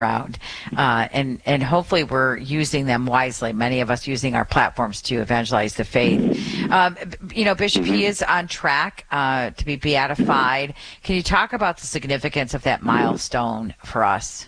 around, and hopefully we're using them wisely. Many of us using our platforms to evangelize the faith. Bishop, he is on track to be beatified. Can you talk about the significance of that milestone for us?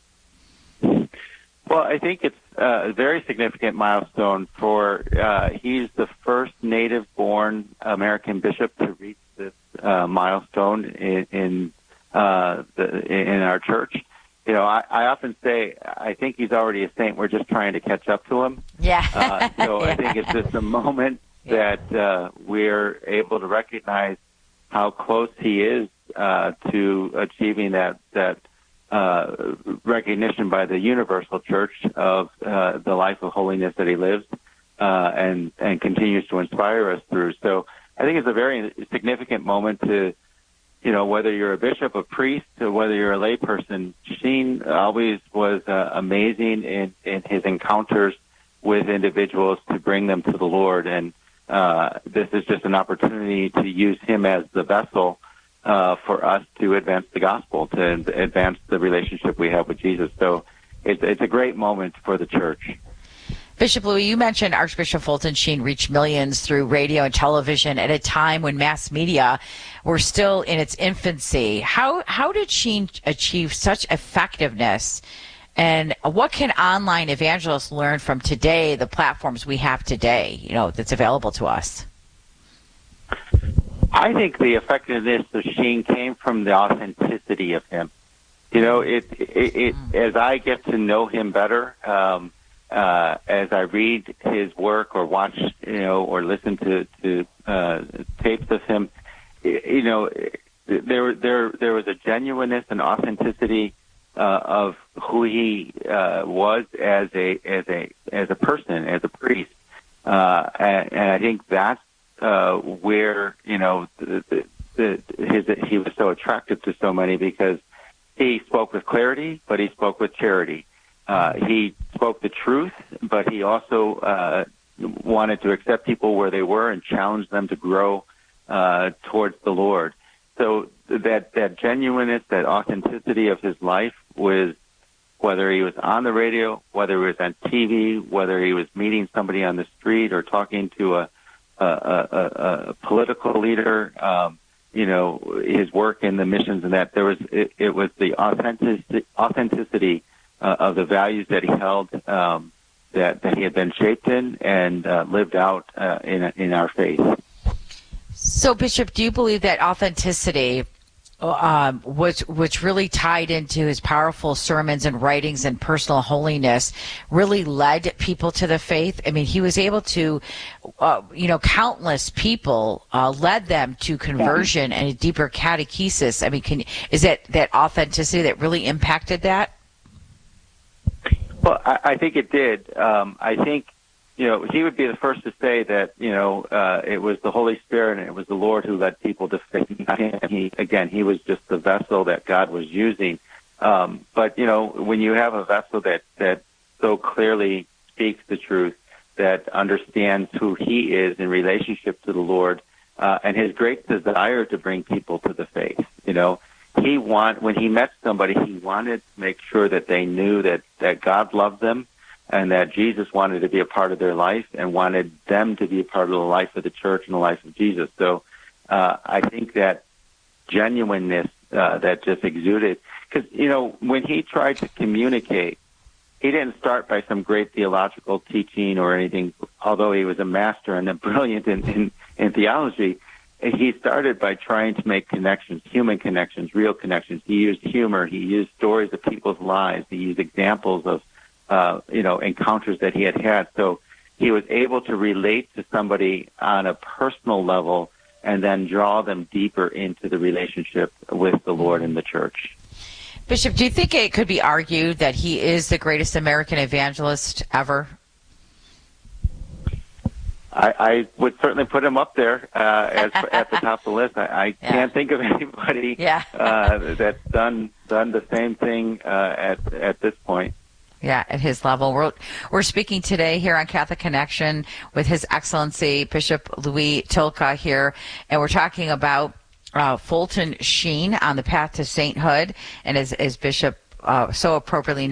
Well, I think it's a very significant milestone for he's the first native-born American bishop to reach this milestone in our church. I often say I think he's already a saint. We're just trying to catch up to him. Yeah. I think it's just a moment that we're able to recognize how close he is to achieving that recognition by the universal church of the life of holiness that he lives and continues to inspire us through. So I think it's a very significant moment to, whether you're a bishop, a priest, or whether you're a layperson. Sheen always was amazing in his encounters with individuals to bring them to the Lord. And this is just an opportunity to use him as the vessel for us to advance the gospel, to advance the relationship we have with Jesus. So it's a great moment for the church. Bishop Louis, you mentioned Archbishop Fulton Sheen reached millions through radio and television at a time when mass media were still in its infancy. How did Sheen achieve such effectiveness? And what can online evangelists learn from today, the platforms we have today, that's available to us? I think the effectiveness of Sheen came from the authenticity of him. As I get to know him better, as I read his work or watch, or listen to tapes of him, there was a genuineness and authenticity of who he was as a person, as a priest, and I think that's where he was so attractive to so many, because he spoke with clarity, but he spoke with charity. He spoke the truth, but he also wanted to accept people where they were and challenge them to grow towards the Lord. So that genuineness, that authenticity of his life was, whether he was on the radio, whether he was on TV, whether he was meeting somebody on the street or talking to a political leader, his work in the missions and that, it was the authenticity of the values that he held, that he had been shaped in and lived out in our faith. So, Bishop, do you believe that authenticity, which really tied into his powerful sermons and writings and personal holiness, really led people to the faith? I mean, he was able to, countless people led them to conversion and a deeper catechesis. I mean, is that authenticity that really impacted that? Well, I think it did. I think, he would be the first to say that, it was the Holy Spirit and it was the Lord who led people to faith. He was just the vessel that God was using. But, when you have a vessel that so clearly speaks the truth, that understands who he is in relationship to the Lord, and his great desire to bring people to the faith, when he met somebody, he wanted to make sure that they knew that God loved them and that Jesus wanted to be a part of their life and wanted them to be a part of the life of the church and the life of Jesus. So I think that genuineness that just exuded, because, when he tried to communicate, he didn't start by some great theological teaching or anything, although he was a master and a brilliant in theology. He started by trying to make connections, human connections, real connections. He used humor. He used stories of people's lives. He used examples of, encounters that he had. So he was able to relate to somebody on a personal level and then draw them deeper into the relationship with the Lord and the church. Bishop, do you think it could be argued that he is the greatest American evangelist ever? I would certainly put him up there at the top of the list. I can't think of anybody that's done the same thing at this point. Yeah, at his level. We're speaking today here on Catholic Connection with His Excellency Bishop Louis Tylka here, and we're talking about Fulton Sheen on the path to sainthood. And as Bishop so appropriately